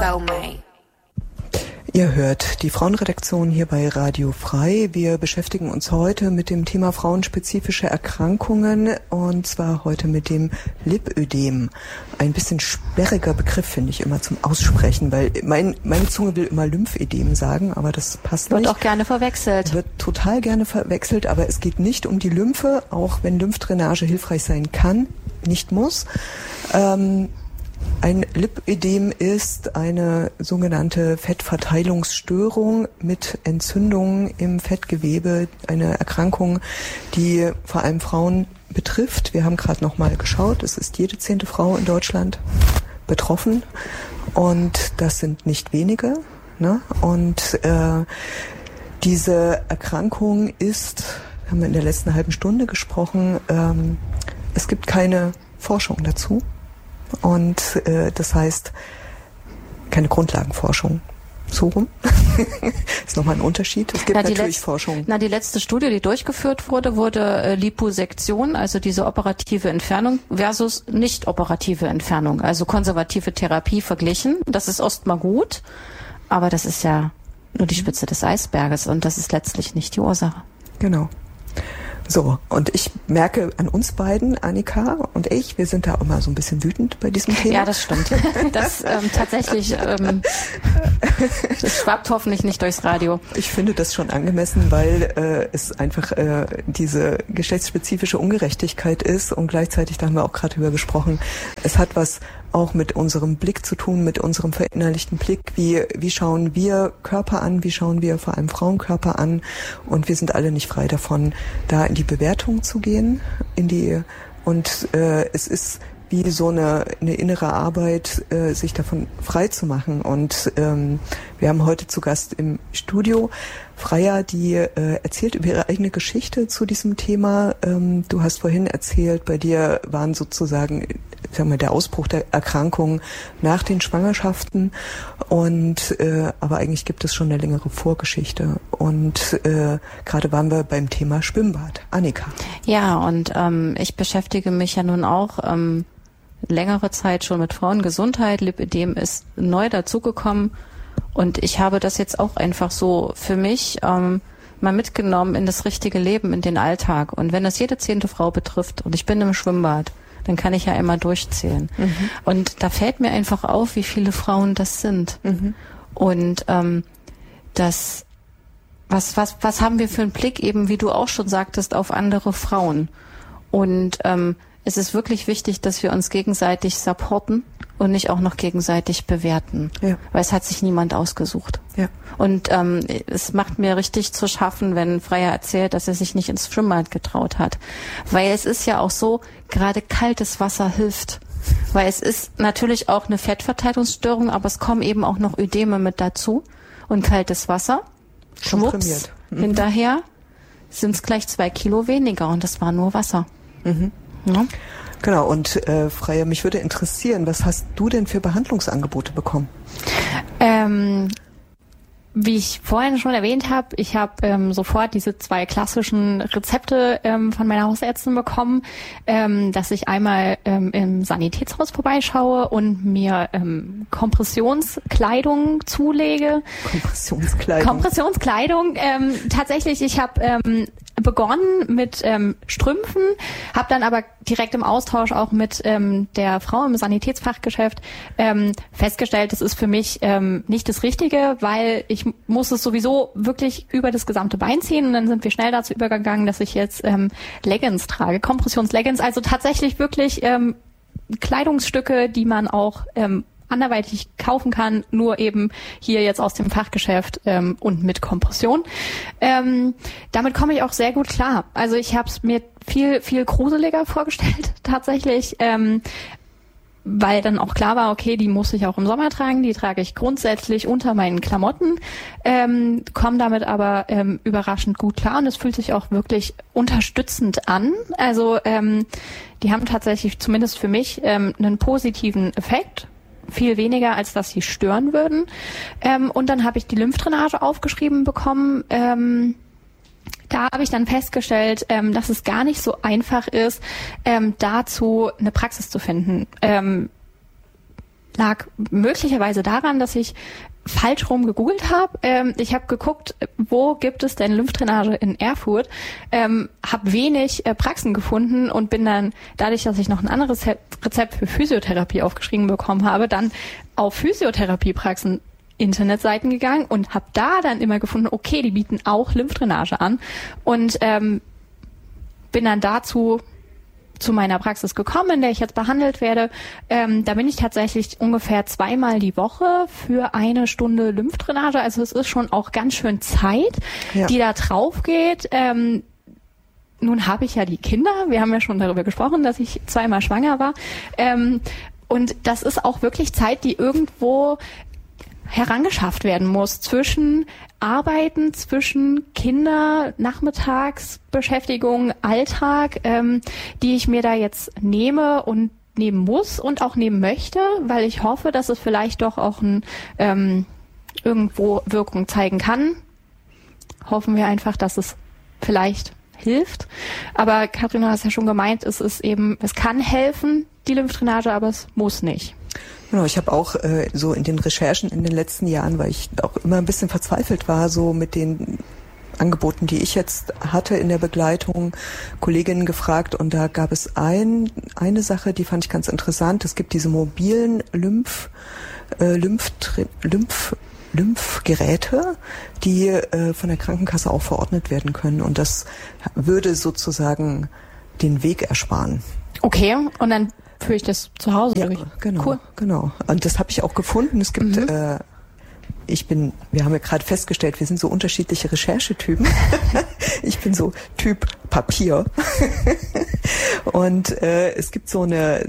Soulmate. Ihr hört die Frauenredaktion hier bei Radio Frei. Wir beschäftigen uns heute mit dem Thema frauenspezifische Erkrankungen und zwar heute mit dem Lipödem. Ein bisschen sperriger Begriff, finde ich, immer zum Aussprechen, weil meine Zunge will immer Lymphödem sagen, aber das passt nicht. Wird auch gerne verwechselt. Wird total gerne verwechselt, aber es geht nicht um die Lymphe, auch wenn Lymphdrainage hilfreich sein kann, nicht muss. Ein Lipödem ist eine sogenannte Fettverteilungsstörung mit Entzündungen im Fettgewebe, eine Erkrankung, die vor allem Frauen betrifft. Wir haben gerade noch mal geschaut, es ist jede 10. Frau in Deutschland betroffen und das sind nicht wenige, ne? Und diese Erkrankung ist, haben wir in der letzten halben Stunde gesprochen, es gibt keine Forschung dazu. Und das heißt, keine Grundlagenforschung. So rum. Ist nochmal ein Unterschied. Es gibt natürlich Forschung. Die letzte Studie, die durchgeführt wurde Liposektion, also diese operative Entfernung versus nicht operative Entfernung, also konservative Therapie verglichen. Das ist erstmal gut, aber das ist ja nur die Spitze des Eisberges und das ist letztlich nicht die Ursache. Genau. So, und ich merke an uns beiden, Annika und ich, wir sind da immer so ein bisschen wütend bei diesem Thema. Ja, das stimmt. Das tatsächlich, das schwappt hoffentlich nicht durchs Radio. Ich finde das schon angemessen, weil es einfach diese geschlechtsspezifische Ungerechtigkeit ist und gleichzeitig, da haben wir auch gerade drüber gesprochen, es hat was auch mit unserem Blick zu tun, mit unserem verinnerlichten Blick, wie schauen wir Körper an, wie schauen wir vor allem Frauenkörper an und wir sind alle nicht frei davon, da in die Bewertung zu gehen, es ist wie so eine innere Arbeit, sich davon frei zu machen. Und wir haben heute zu Gast im Studio Freya, die erzählt über ihre eigene Geschichte zu diesem Thema. Du hast vorhin erzählt, bei dir waren sozusagen, sagen wir, der Ausbruch der Erkrankung nach den Schwangerschaften und aber eigentlich gibt es schon eine längere Vorgeschichte. Und gerade waren wir beim Thema Schwimmbad. Annika. Ja, und ich beschäftige mich ja nun auch längere Zeit schon mit Frauengesundheit. Lipödem ist neu dazugekommen und ich habe das jetzt auch einfach so für mich mal mitgenommen in das richtige Leben, in den Alltag. Und wenn das jede 10. Frau betrifft und ich bin im Schwimmbad, dann kann ich ja immer durchzählen. Mhm. Und da fällt mir einfach auf, wie viele Frauen das sind. Mhm. Und was haben wir für einen Blick eben, wie du auch schon sagtest, auf andere Frauen. Und es ist wirklich wichtig, dass wir uns gegenseitig supporten und nicht auch noch gegenseitig bewerten. Ja. Weil es hat sich niemand ausgesucht. Ja. Und es macht mir richtig zu schaffen, wenn Freya erzählt, dass er sich nicht ins Schwimmbad getraut hat. Weil es ist ja auch so, gerade kaltes Wasser hilft. Weil es ist natürlich auch eine Fettverteilungsstörung, aber es kommen eben auch noch Ödeme mit dazu. Und kaltes Wasser, schwupps, hinterher sind es gleich 2 Kilo weniger und das war nur Wasser. Mhm. Ja. Genau, und Freya, mich würde interessieren, was hast du denn für Behandlungsangebote bekommen? Wie ich vorhin schon erwähnt habe, ich habe sofort diese 2 klassischen Rezepte von meiner Hausärztin bekommen, dass ich einmal im Sanitätshaus vorbeischaue und mir Kompressionskleidung zulege. Kompressionskleidung. Tatsächlich, ich habe begonnen mit Strümpfen, habe dann aber direkt im Austausch auch mit der Frau im Sanitätsfachgeschäft festgestellt, das ist für mich nicht das Richtige, weil ich muss es sowieso wirklich über das gesamte Bein ziehen und dann sind wir schnell dazu übergegangen, dass ich jetzt Leggings trage, Kompressionsleggings, also tatsächlich wirklich Kleidungsstücke, die man auch anderweitig kaufen kann, nur eben hier jetzt aus dem Fachgeschäft und mit Kompression. Damit komme ich auch sehr gut klar. Also ich habe es mir viel, viel gruseliger vorgestellt tatsächlich, weil dann auch klar war, okay, die muss ich auch im Sommer tragen, die trage ich grundsätzlich unter meinen Klamotten, komme damit aber überraschend gut klar und es fühlt sich auch wirklich unterstützend an. Also die haben tatsächlich zumindest für mich einen positiven Effekt. Viel weniger, als dass sie stören würden. Und dann habe ich die Lymphdrainage aufgeschrieben bekommen. Da habe ich dann festgestellt, dass es gar nicht so einfach ist, dazu eine Praxis zu finden. lag möglicherweise daran, dass ich falsch rum gegoogelt habe. Ich habe geguckt, wo gibt es denn Lymphdrainage in Erfurt, habe wenig Praxen gefunden und bin dann, dadurch, dass ich noch ein anderes Rezept für Physiotherapie aufgeschrieben bekommen habe, dann auf Physiotherapiepraxen Internetseiten gegangen und habe da dann immer gefunden, okay, die bieten auch Lymphdrainage an und bin dann dazu zu meiner Praxis gekommen, in der ich jetzt behandelt werde. Da bin ich tatsächlich ungefähr 2-mal die Woche für 1 Stunde Lymphdrainage. Also es ist schon auch ganz schön Zeit, die da drauf geht. Nun habe ich ja die Kinder. Wir haben ja schon darüber gesprochen, dass ich 2-mal schwanger war. Und das ist auch wirklich Zeit, die irgendwo herangeschafft werden muss zwischen Arbeiten, zwischen Kinder, Nachmittagsbeschäftigung, Alltag, die ich mir da jetzt nehme und nehmen muss und auch nehmen möchte, weil ich hoffe, dass es vielleicht doch auch irgendwo Wirkung zeigen kann. Hoffen wir einfach, dass es vielleicht hilft. Aber Katrin, du hast ja schon gemeint, es kann helfen, die Lymphdrainage, aber es muss nicht. Genau, ich habe auch so in den Recherchen in den letzten Jahren, weil ich auch immer ein bisschen verzweifelt war, so mit den Angeboten, die ich jetzt hatte in der Begleitung, Kolleginnen gefragt und da gab es eine Sache, die fand ich ganz interessant. Es gibt diese mobilen Lymphgeräte, die von der Krankenkasse auch verordnet werden können und das würde sozusagen den Weg ersparen. Okay, und dann führe ich das zu Hause durch. Genau, cool. Genau. Und das habe ich auch gefunden. Es gibt, wir haben ja gerade festgestellt, wir sind so unterschiedliche Recherchetypen. Ich bin so Typ Papier. Und es gibt so eine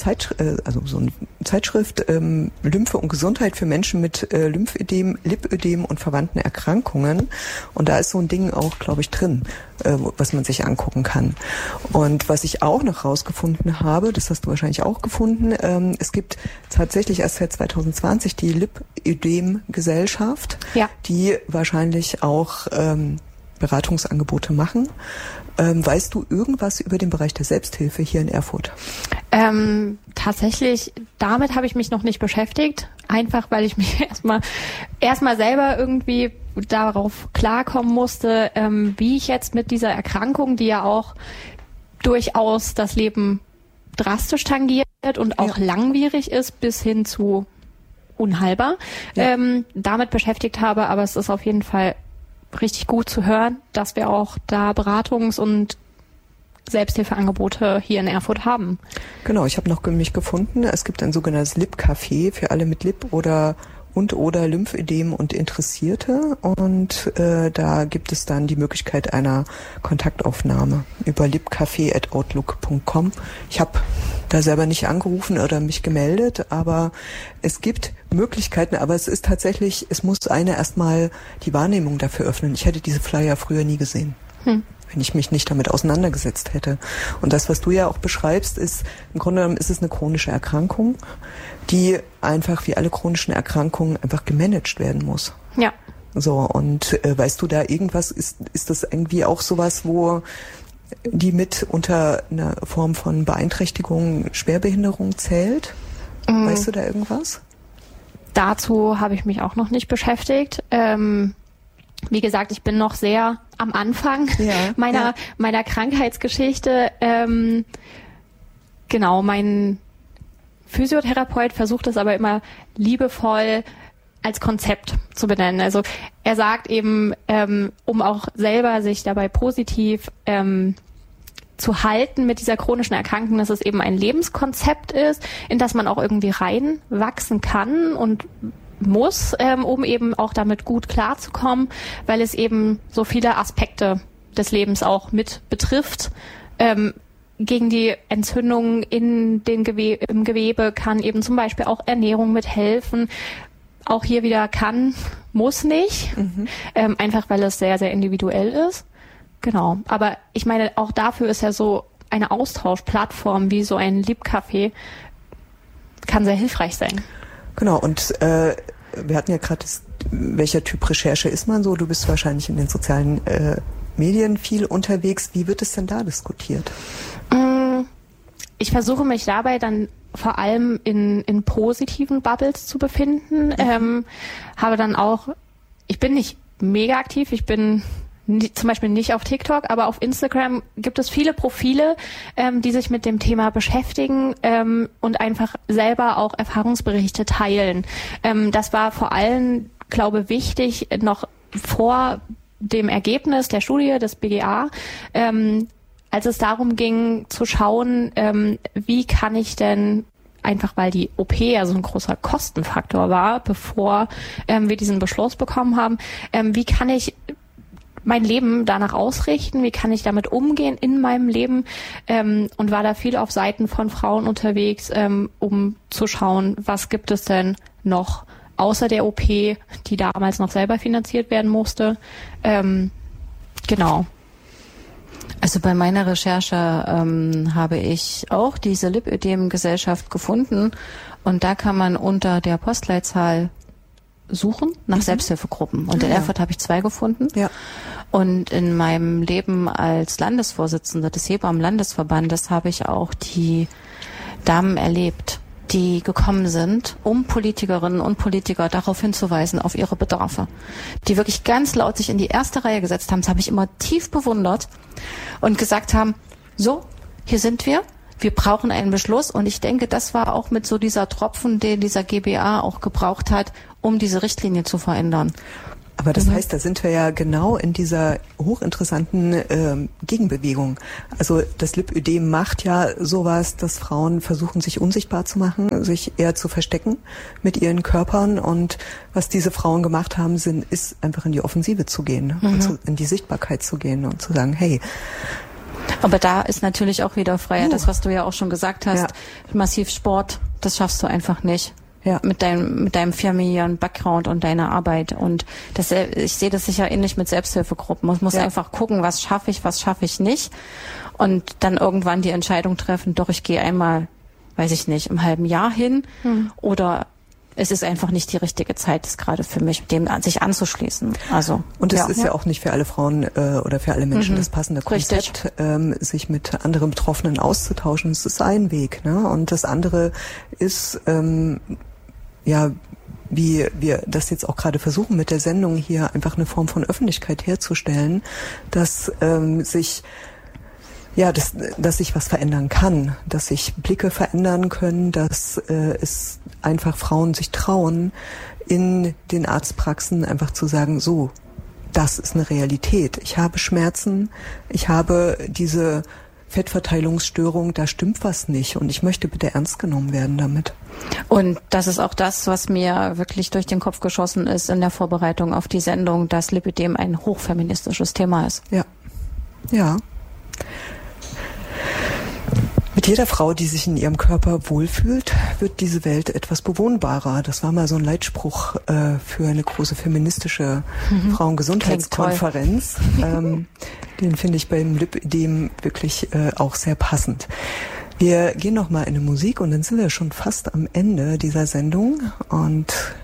Zeitschrift Lymphe und Gesundheit für Menschen mit Lymphödem, Lipödem und verwandten Erkrankungen. Und da ist so ein Ding auch, glaube ich, drin, was man sich angucken kann. Und was ich auch noch rausgefunden habe, das hast du wahrscheinlich auch gefunden, es gibt tatsächlich erst seit 2020 die Lipödem-Gesellschaft, die wahrscheinlich auch Beratungsangebote machen. Weißt du irgendwas über den Bereich der Selbsthilfe hier in Erfurt? Tatsächlich, damit habe ich mich noch nicht beschäftigt. Einfach, weil ich mich erstmal selber irgendwie darauf klarkommen musste, wie ich jetzt mit dieser Erkrankung, die ja auch durchaus das Leben drastisch tangiert und auch langwierig ist, bis hin zu unheilbar, damit beschäftigt habe. Aber es ist auf jeden Fall richtig gut zu hören, dass wir auch da Beratungs- und Selbsthilfeangebote hier in Erfurt haben. Genau, ich habe noch mich gefunden. Es gibt ein sogenanntes Lip-Café für alle mit Lip- oder Lymphödem und Interessierte. Und da gibt es dann die Möglichkeit einer Kontaktaufnahme über lipcafé@outlook.com. Ich habe da selber nicht angerufen oder mich gemeldet, aber es gibt Möglichkeiten, aber es ist tatsächlich, es muss erstmal die Wahrnehmung dafür öffnen. Ich hätte diese Flyer früher nie gesehen, wenn ich mich nicht damit auseinandergesetzt hätte. Und das, was du ja auch beschreibst, ist, im Grunde genommen ist es eine chronische Erkrankung, die einfach wie alle chronischen Erkrankungen einfach gemanagt werden muss. Ja. So, und weißt du da irgendwas, ist das irgendwie auch sowas, wo die mit unter einer Form von Beeinträchtigung, Schwerbehinderung zählt? Weißt du da irgendwas? Dazu habe ich mich auch noch nicht beschäftigt. Wie gesagt, ich bin noch sehr am Anfang meiner Krankheitsgeschichte. Genau, mein Physiotherapeut versucht es aber immer liebevoll als Konzept zu benennen. Also er sagt eben, um auch selber sich dabei positiv zu halten mit dieser chronischen Erkrankung, dass es eben ein Lebenskonzept ist, in das man auch irgendwie reinwachsen kann und muss, um eben auch damit gut klarzukommen, weil es eben so viele Aspekte des Lebens auch mit betrifft. Gegen die Entzündungen im Gewebe kann eben zum Beispiel auch Ernährung mithelfen. Auch hier wieder kann, muss nicht, einfach weil es sehr, sehr individuell ist. Genau, aber ich meine, auch dafür ist ja so eine Austauschplattform wie so ein Lip-Café kann sehr hilfreich sein. Genau, und wir hatten ja gerade, welcher Typ Recherche ist man so? Du bist wahrscheinlich in den sozialen Medien viel unterwegs. Wie wird es denn da diskutiert? Ich versuche mich dabei dann vor allem in positiven Bubbles zu befinden. Habe dann auch, ich bin nicht mega aktiv, ich bin zum Beispiel nicht auf TikTok, aber auf Instagram gibt es viele Profile, die sich mit dem Thema beschäftigen und einfach selber auch Erfahrungsberichte teilen. Das war vor allem, glaube ich, wichtig, noch vor dem Ergebnis der Studie des BGA, als es darum ging zu schauen, wie kann ich denn, einfach weil die OP ja so ein großer Kostenfaktor war, bevor wir diesen Beschluss bekommen haben, wie kann ich mein Leben danach ausrichten, wie kann ich damit umgehen in meinem Leben, und war da viel auf Seiten von Frauen unterwegs, um zu schauen, was gibt es denn noch außer der OP, die damals noch selber finanziert werden musste. Genau. Also bei meiner Recherche habe ich auch diese Lipödem-Gesellschaft gefunden und da kann man unter der Postleitzahl suchen nach Selbsthilfegruppen. Und in Erfurt habe ich 2 gefunden. Ja. Und in meinem Leben als Landesvorsitzende des Hebammen-Landesverbandes habe ich auch die Damen erlebt, die gekommen sind, um Politikerinnen und Politiker darauf hinzuweisen, auf ihre Bedarfe. Die wirklich ganz laut sich in die erste Reihe gesetzt haben. Das habe ich immer tief bewundert und gesagt haben, so, hier sind wir brauchen einen Beschluss. Und ich denke, das war auch mit so dieser Tropfen, den dieser GBA auch gebraucht hat, um diese Richtlinie zu verändern. Aber das heißt, da sind wir ja genau in dieser hochinteressanten Gegenbewegung. Also das Lipödem macht ja sowas, dass Frauen versuchen, sich unsichtbar zu machen, sich eher zu verstecken mit ihren Körpern. Und was diese Frauen gemacht haben, ist einfach in die Offensive zu gehen, und in die Sichtbarkeit zu gehen und zu sagen, hey. Aber da ist natürlich auch wieder Freiheit, das, was du ja auch schon gesagt hast, massiv Sport, das schaffst du einfach nicht. Ja. Mit deinem familiären Background und deiner Arbeit. Und ich sehe das sicher ähnlich mit Selbsthilfegruppen. Man muss einfach gucken, was schaffe ich nicht. Und dann irgendwann die Entscheidung treffen, doch, ich gehe einmal, weiß ich nicht, im halben Jahr hin. Oder es ist einfach nicht die richtige Zeit, das gerade für mich, dem sich anzuschließen. Also und es ist ja auch nicht für alle Frauen oder für alle Menschen das passende Konzept, sich mit anderen Betroffenen auszutauschen. Es ist ein Weg, ne? Und das andere ist wie wir das jetzt auch gerade versuchen mit der Sendung hier, einfach eine Form von Öffentlichkeit herzustellen, dass sich was verändern kann, dass sich Blicke verändern können, dass es einfach Frauen sich trauen, in den Arztpraxen einfach zu sagen, so, das ist eine Realität. Ich habe Schmerzen, ich habe diese Fettverteilungsstörung, da stimmt was nicht und ich möchte bitte ernst genommen werden damit. Und das ist auch das, was mir wirklich durch den Kopf geschossen ist in der Vorbereitung auf die Sendung, dass Lipödem ein hochfeministisches Thema ist. Ja. Ja. Mit jeder Frau, die sich in ihrem Körper wohlfühlt, wird diese Welt etwas bewohnbarer. Das war mal so ein Leitspruch für eine große feministische Frauengesundheitskonferenz. Den finde ich beim Lipödem wirklich auch sehr passend. Wir gehen noch mal in eine Musik und dann sind wir schon fast am Ende dieser Sendung und